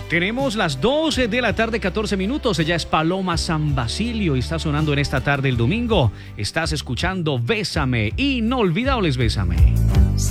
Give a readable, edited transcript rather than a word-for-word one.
Tenemos las 12 de la tarde, 14 minutos. Ella es Paloma San Basilio y está sonando en esta tarde el domingo. Estás escuchando Bésame, inolvidables Bésame.